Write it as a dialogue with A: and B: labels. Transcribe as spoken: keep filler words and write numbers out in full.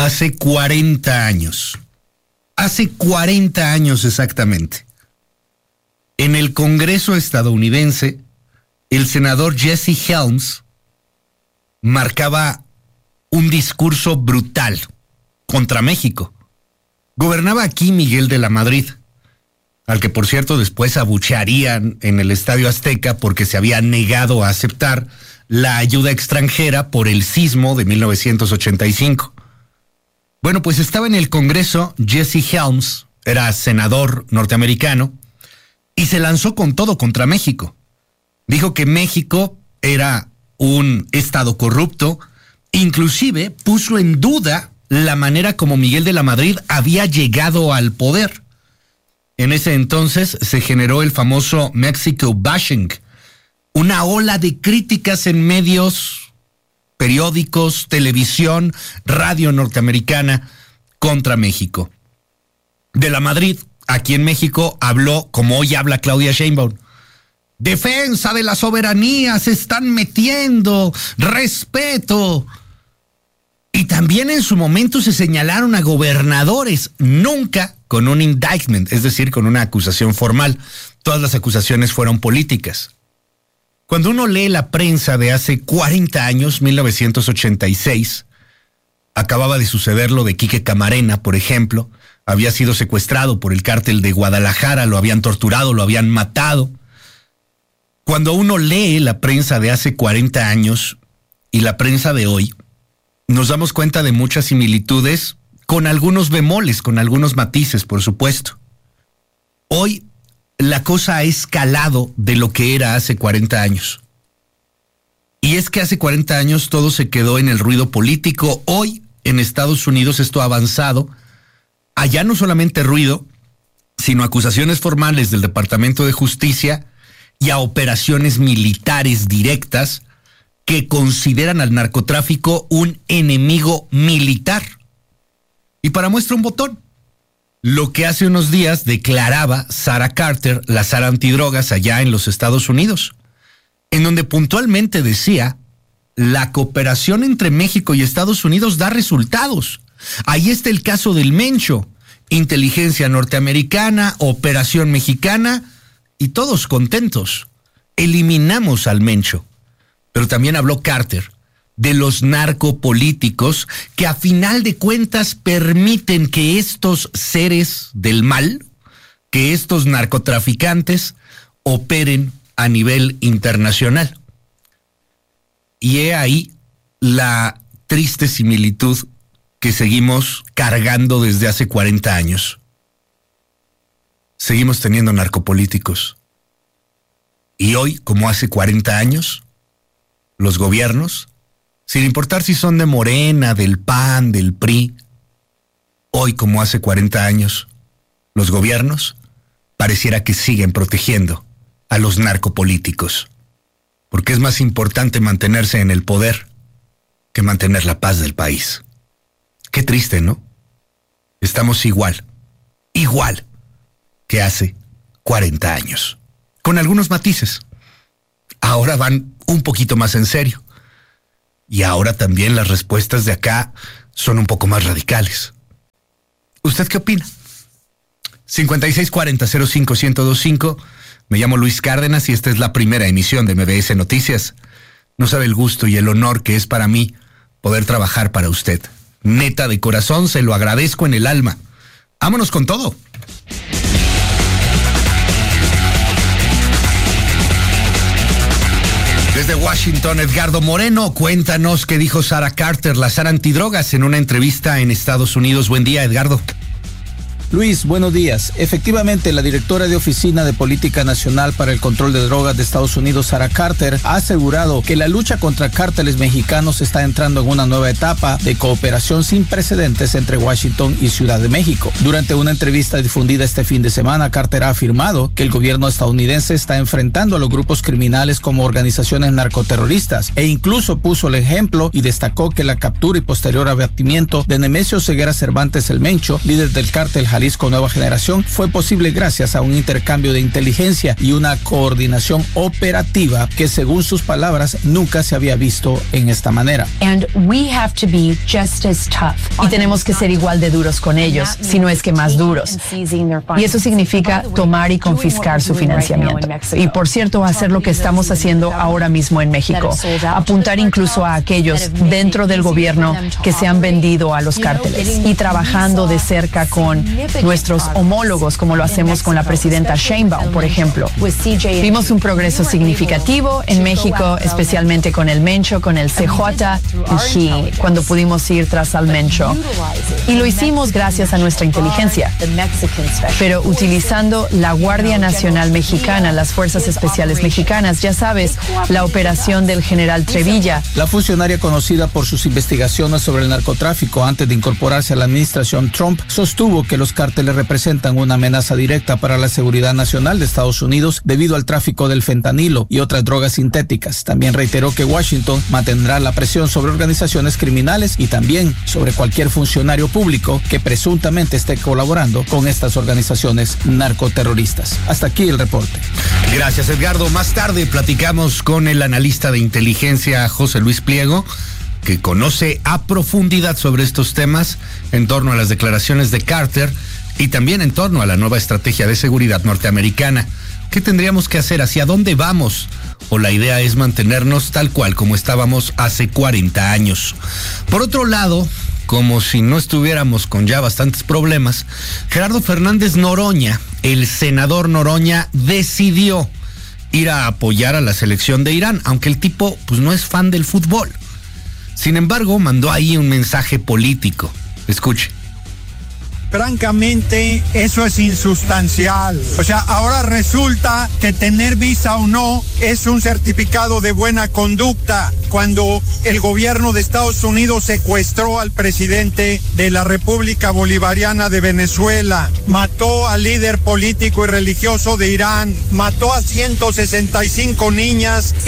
A: hace cuarenta años. Hace cuarenta años exactamente. En el Congreso estadounidense, el senador Jesse Helms marcaba un discurso brutal contra México. Gobernaba aquí Miguel de la Madrid, al que por cierto después abuchearían en el Estadio Azteca porque se había negado a aceptar la ayuda extranjera por el sismo de mil novecientos ochenta y cinco. Bueno, pues estaba en el Congreso Jesse Helms, era senador norteamericano, y se lanzó con todo contra México. Dijo que México era un estado corrupto, inclusive puso en duda la manera como Miguel de la Madrid había llegado al poder. En ese entonces se generó el famoso Mexico bashing, una ola de críticas en medios, periódicos, televisión, radio norteamericana contra México. De la Madrid, aquí en México, habló como hoy habla Claudia Sheinbaum. Defensa de la soberanía, se están metiendo, respeto. Y también en su momento se señalaron a gobernadores, nunca con un indictment, es decir, con una acusación formal. Todas las acusaciones fueron políticas. Cuando uno lee la prensa de hace cuarenta años, mil novecientos ochenta y seis, acababa de suceder lo de Quique Camarena, por ejemplo, había sido secuestrado por el cártel de Guadalajara, lo habían torturado, lo habían matado. Cuando uno lee la prensa de hace cuarenta años y la prensa de hoy, nos damos cuenta de muchas similitudes, con algunos bemoles, con algunos matices, por supuesto. Hoy la cosa ha escalado de lo que era hace cuarenta años. Y es que hace cuarenta años todo se quedó en el ruido político. Hoy en Estados Unidos esto ha avanzado. Allá no solamente ruido, sino acusaciones formales del Departamento de Justicia y a operaciones militares directas que consideran al narcotráfico un enemigo militar. Y para muestra un botón, lo que hace unos días declaraba Sarah Carter, la Sara antidrogas allá en los Estados Unidos, en donde puntualmente decía, la cooperación entre México y Estados Unidos da resultados. Ahí está el caso del Mencho, inteligencia norteamericana, operación mexicana, y todos contentos. Eliminamos al Mencho. Pero también habló Carter de los narcopolíticos que a final de cuentas permiten que estos seres del mal, que estos narcotraficantes operen a nivel internacional. Y he ahí la triste similitud que seguimos cargando desde hace cuarenta años. Seguimos teniendo narcopolíticos. Y hoy, como hace cuarenta años, los gobiernos, sin importar si son de Morena, del P A N, del P R I, hoy como hace cuarenta años, los gobiernos pareciera que siguen protegiendo a los narcopolíticos, porque es más importante mantenerse en el poder que mantener la paz del país. Qué triste, ¿no? Estamos igual, igual que hace cuarenta años, con algunos matices. Ahora van un poquito más en serio. Y ahora también las respuestas de acá son un poco más radicales. ¿Usted qué opina? cincuenta y seis cuarenta cero cinco uno cero dos cinco. Me llamo Luis Cárdenas y esta es la primera emisión de M B S Noticias. No sabe el gusto y el honor que es para mí poder trabajar para usted. Neta, de corazón, se lo agradezco en el alma. Vámonos con todo. Desde Washington, Edgardo Moreno, cuéntanos qué dijo Sarah Carter, la Sara antidrogas, en una entrevista en Estados Unidos. Buen día, Edgardo.
B: Luis, buenos días. Efectivamente, la directora de Oficina de Política Nacional para el Control de Drogas de Estados Unidos, Sarah Carter, ha asegurado que la lucha contra cárteles mexicanos está entrando en una nueva etapa de cooperación sin precedentes entre Washington y Ciudad de México. Durante una entrevista difundida este fin de semana, Carter ha afirmado que el gobierno estadounidense está enfrentando a los grupos criminales como organizaciones narcoterroristas e incluso puso el ejemplo y destacó que la captura y posterior abatimiento de Nemesio Ceguera Cervantes el Mencho, líder del cártel Jalisco Jalisco Nueva Generación fue posible gracias a un intercambio de inteligencia y una coordinación operativa que, según sus palabras, nunca se había visto en esta manera.
C: And we have to be just as tough. Y tenemos que ser igual de duros con ellos, si no es que más duros. Y eso significa tomar y confiscar su financiamiento. Y por cierto, hacer lo que estamos haciendo ahora mismo en México. Apuntar incluso a aquellos dentro del gobierno que se han vendido a los cárteles. Y trabajando de cerca con nuestros homólogos, como lo hacemos con la presidenta Sheinbaum, por ejemplo. Vimos un progreso significativo en México, especialmente con el Mencho, con el C J y cuando pudimos ir tras al Mencho. Y lo hicimos gracias a nuestra inteligencia, pero utilizando la Guardia Nacional Mexicana, las Fuerzas Especiales Mexicanas, ya sabes, la operación del general Trevilla.
B: La funcionaria, conocida por sus investigaciones sobre el narcotráfico antes de incorporarse a la administración Trump, sostuvo que los cárteles representan una amenaza directa para la seguridad nacional de Estados Unidos debido al tráfico del fentanilo y otras drogas sintéticas. También reiteró que Washington mantendrá la presión sobre organizaciones criminales y también sobre cualquier funcionario público que presuntamente esté colaborando con estas organizaciones narcoterroristas. Hasta aquí el reporte.
A: Gracias, Edgardo. Más tarde platicamos con el analista de inteligencia José Luis Pliego, que conoce a profundidad sobre estos temas en torno a las declaraciones de Carter y también en torno a la nueva estrategia de seguridad norteamericana. ¿Qué tendríamos que hacer? ¿Hacia dónde vamos? ¿O la idea es mantenernos tal cual como estábamos hace cuarenta años? Por otro lado, como si no estuviéramos con ya bastantes problemas, Gerardo Fernández Noroña, el senador Noroña, decidió ir a apoyar a la selección de Irán, aunque el tipo pues no es fan del fútbol. Sin embargo, mandó ahí un mensaje político. Escuche.
D: Francamente, eso es insustancial. O sea, ahora resulta que tener visa o no es un certificado de buena conducta, cuando el gobierno de Estados Unidos secuestró al presidente de la República Bolivariana de Venezuela, mató al líder político y religioso de Irán, mató a ciento sesenta y cinco niñas.